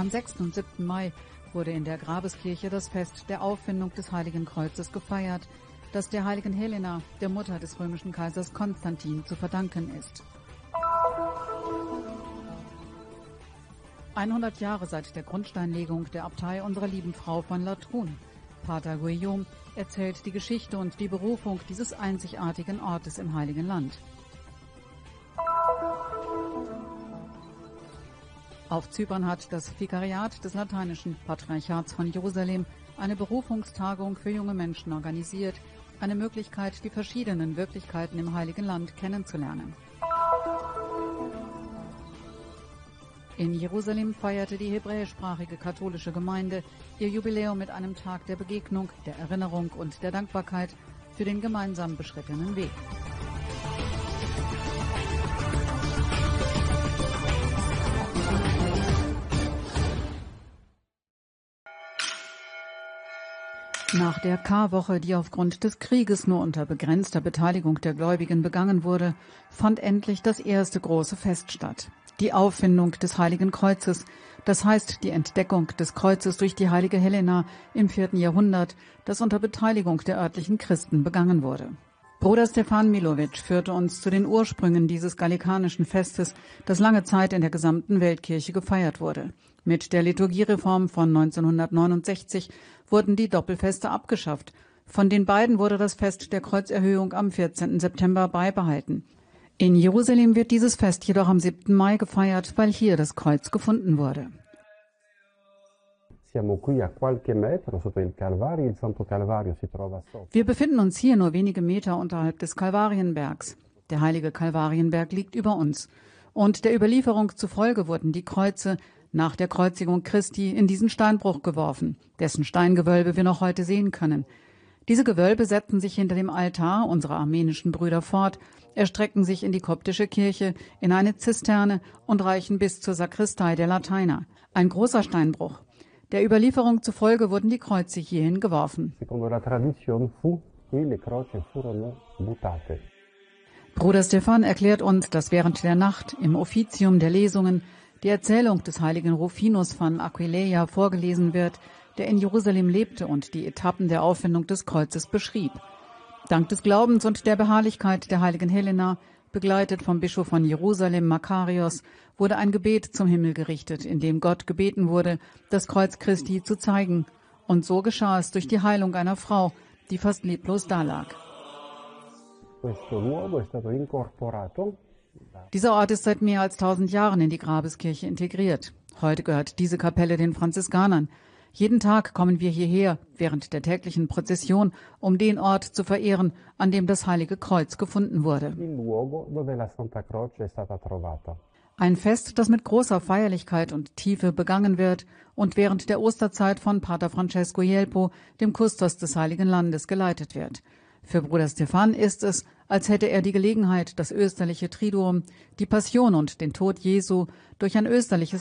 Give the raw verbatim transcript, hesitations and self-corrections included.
Am sechsten und siebten Mai wurde in der Grabeskirche das Fest der Auffindung des Heiligen Kreuzes gefeiert, das der heiligen Helena, der Mutter des römischen Kaisers Konstantin, zu verdanken ist. hundert Jahre seit der Grundsteinlegung der Abtei Unserer Lieben Frau von La Troun. Pater Guillaume erzählt die Geschichte und die Berufung dieses einzigartigen Ortes im Heiligen Land. Auf Zypern hat das Vikariat des Lateinischen Patriarchats von Jerusalem eine Berufungstagung für junge Menschen organisiert, eine Möglichkeit, die verschiedenen Wirklichkeiten im Heiligen Land kennenzulernen. In Jerusalem feierte die hebräischsprachige katholische Gemeinde ihr Jubiläum mit einem Tag der Begegnung, der Erinnerung und der Dankbarkeit für den gemeinsam beschrittenen Weg. Nach der Karwoche, die aufgrund des Krieges nur unter begrenzter Beteiligung der Gläubigen begangen wurde, fand endlich das erste große Fest statt. Die Auffindung des Heiligen Kreuzes, das heißt die Entdeckung des Kreuzes durch die heilige Helena im vierten Jahrhundert, das unter Beteiligung der örtlichen Christen begangen wurde. Bruder Stefan Milovic führte uns zu den Ursprüngen dieses gallikanischen Festes, das lange Zeit in der gesamten Weltkirche gefeiert wurde. Mit der Liturgiereform von neunzehnhundertneunundsechzig wurden die Doppelfeste abgeschafft. Von den beiden wurde das Fest der Kreuzerhöhung am vierzehnten September beibehalten. In Jerusalem wird dieses Fest jedoch am siebten Mai gefeiert, weil hier das Kreuz gefunden wurde. Wir befinden uns hier nur wenige Meter unterhalb des Kalvarienbergs. Der heilige Kalvarienberg liegt über uns. Und der Überlieferung zufolge wurden die Kreuze nach der Kreuzigung Christi in diesen Steinbruch geworfen, dessen Steingewölbe wir noch heute sehen können. Diese Gewölbe setzen sich hinter dem Altar unserer armenischen Brüder fort, erstrecken sich in die koptische Kirche, in eine Zisterne und reichen bis zur Sakristei der Lateiner. Ein großer Steinbruch. Der Überlieferung zufolge wurden die Kreuze hierhin geworfen. Bruder Stefan erklärt uns, dass während der Nacht im Offizium der Lesungen die Erzählung des heiligen Rufinus von Aquileia vorgelesen wird, der in Jerusalem lebte und die Etappen der Auffindung des Kreuzes beschrieb. Dank des Glaubens und der Beharrlichkeit der heiligen Helena, begleitet vom Bischof von Jerusalem Makarios, wurde ein Gebet zum Himmel gerichtet, in dem Gott gebeten wurde, das Kreuz Christi zu zeigen. Und so geschah es durch die Heilung einer Frau, die fast leblos dalag. Dieser Ort ist seit mehr als tausend Jahren in die Grabeskirche integriert. Heute gehört diese Kapelle den Franziskanern. Jeden Tag kommen wir hierher, während der täglichen Prozession, um den Ort zu verehren, an dem das Heilige Kreuz gefunden wurde. Ein Fest, das mit großer Feierlichkeit und Tiefe begangen wird und während der Osterzeit von Pater Francesco Jelpo, dem Kustos des Heiligen Landes, geleitet wird. Für Bruder Stefan ist es, als hätte er die Gelegenheit, das österliche Triduum, die Passion und den Tod Jesu durch ein österliches